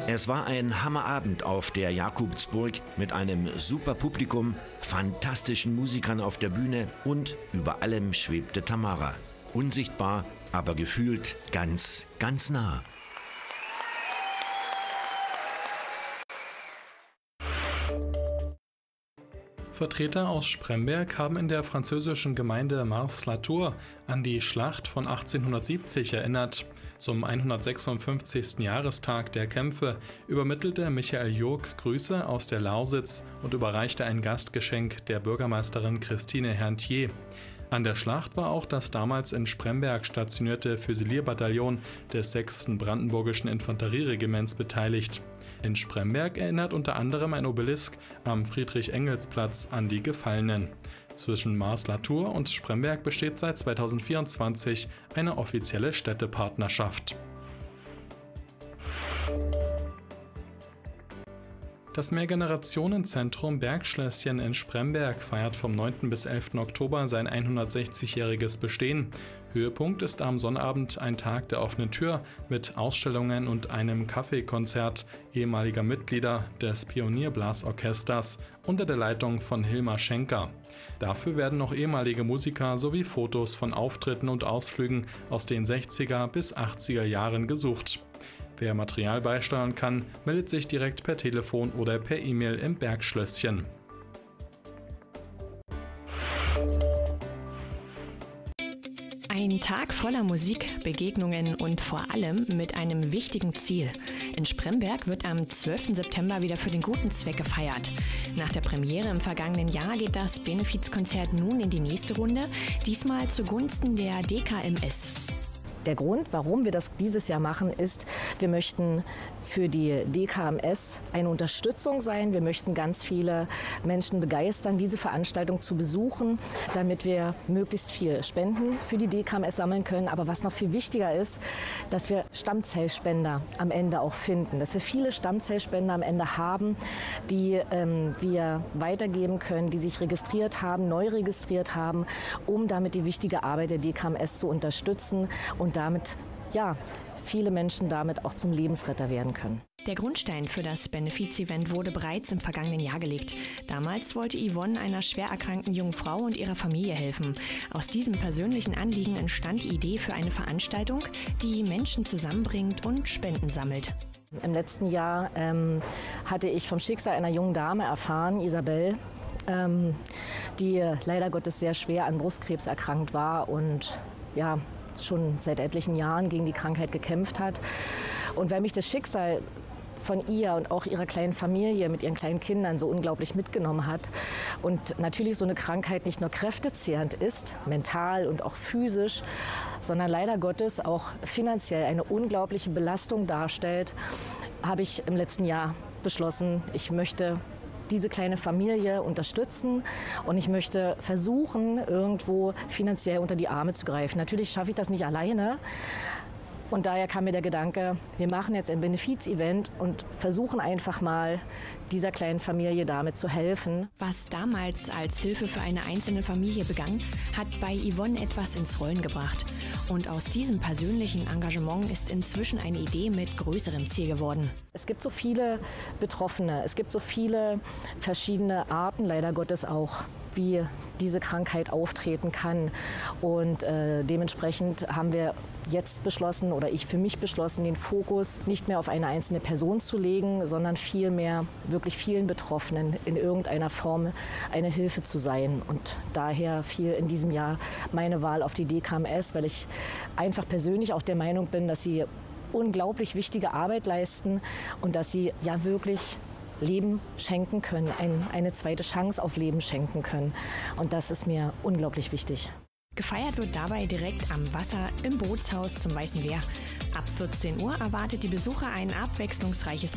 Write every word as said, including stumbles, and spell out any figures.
Es war ein Hammerabend auf der Jakobsburg mit einem super Publikum, fantastischen Musikern auf der Bühne und über allem schwebte Tamara. Unsichtbar, aber gefühlt ganz, ganz nah. Vertreter aus Spremberg haben in der französischen Gemeinde Mars-la-Tour an die Schlacht von achtzehnhundertsiebzig erinnert. Zum hundertsechsundfünfzigsten Jahrestag der Kämpfe übermittelte Michael Jurk Grüße aus der Lausitz und überreichte ein Gastgeschenk der Bürgermeisterin Christine Herntier. An der Schlacht war auch das damals in Spremberg stationierte Füsilierbataillon des sechsten Brandenburgischen Infanterieregiments beteiligt. In Spremberg erinnert unter anderem ein Obelisk am Friedrich-Engels-Platz an die Gefallenen. Zwischen Mars-la-Tour und Spremberg besteht seit zweitausendvierundzwanzig eine offizielle Städtepartnerschaft. Das Mehrgenerationenzentrum Bergschlösschen in Spremberg feiert vom neunten bis elften Oktober sein hundertsechzigjähriges Bestehen. Höhepunkt ist am Sonnabend ein Tag der offenen Tür mit Ausstellungen und einem Kaffeekonzert ehemaliger Mitglieder des Pionierblasorchesters unter der Leitung von Hilmar Schenker. Dafür werden noch ehemalige Musiker sowie Fotos von Auftritten und Ausflügen aus den sechziger bis achtziger Jahren gesucht. Wer Material beisteuern kann, meldet sich direkt per Telefon oder per E-Mail im Bergschlösschen. Ein Tag voller Musik, Begegnungen und vor allem mit einem wichtigen Ziel. In Spremberg wird am zwölften September wieder für den guten Zweck gefeiert. Nach der Premiere im vergangenen Jahr geht das Benefizkonzert nun in die nächste Runde, diesmal zugunsten der D K M S. Der Grund, warum wir das dieses Jahr machen, ist, wir möchten für die D K M S eine Unterstützung sein. Wir möchten ganz viele Menschen begeistern, diese Veranstaltung zu besuchen, damit wir möglichst viel Spenden für die D K M S sammeln können. Aber was noch viel wichtiger ist, dass wir Stammzellspender am Ende auch finden. Dass wir viele Stammzellspender am Ende haben, die ähm, wir weitergeben können, die sich registriert haben, neu registriert haben, um damit die wichtige Arbeit der D K M S zu unterstützen und damit, ja, viele Menschen damit auch zum Lebensretter werden können. Der Grundstein für das Benefiz-Event wurde bereits im vergangenen Jahr gelegt. Damals wollte Yvonne einer schwer erkrankten jungen Frau und ihrer Familie helfen. Aus diesem persönlichen Anliegen entstand die Idee für eine Veranstaltung, die Menschen zusammenbringt und Spenden sammelt. Im letzten Jahr ähm, hatte ich vom Schicksal einer jungen Dame erfahren, Isabel, ähm, die leider Gottes sehr schwer an Brustkrebs erkrankt war und ja, schon seit etlichen Jahren gegen die Krankheit gekämpft hat. Und weil mich das Schicksal von ihr und auch ihrer kleinen Familie mit ihren kleinen Kindern so unglaublich mitgenommen hat und natürlich so eine Krankheit nicht nur kräftezehrend ist, mental und auch physisch, sondern leider Gottes auch finanziell eine unglaubliche Belastung darstellt, habe ich im letzten Jahr beschlossen, ich möchte diese kleine Familie unterstützen und ich möchte versuchen, irgendwo finanziell unter die Arme zu greifen. Natürlich schaffe ich das nicht alleine. Und daher kam mir der Gedanke, wir machen jetzt ein Benefiz-Event und versuchen einfach mal, dieser kleinen Familie damit zu helfen. Was damals als Hilfe für eine einzelne Familie begann, hat bei Yvonne etwas ins Rollen gebracht. Und aus diesem persönlichen Engagement ist inzwischen eine Idee mit größerem Ziel geworden. Es gibt so viele Betroffene, es gibt so viele verschiedene Arten, leider Gottes auch, wie diese Krankheit auftreten kann. Und äh, dementsprechend haben wir jetzt beschlossen, oder ich für mich beschlossen, den Fokus nicht mehr auf eine einzelne Person zu legen, sondern vielmehr wirklich vielen Betroffenen in irgendeiner Form eine Hilfe zu sein. Und daher fiel in diesem Jahr meine Wahl auf die D K M S, weil ich einfach persönlich auch der Meinung bin, dass sie unglaublich wichtige Arbeit leisten und dass sie ja wirklich Leben schenken können, ein, eine zweite Chance auf Leben schenken können. Und das ist mir unglaublich wichtig. Gefeiert wird dabei direkt am Wasser im Bootshaus zum Weißen Wehr. Ab vierzehn Uhr erwartet die Besucher ein abwechslungsreiches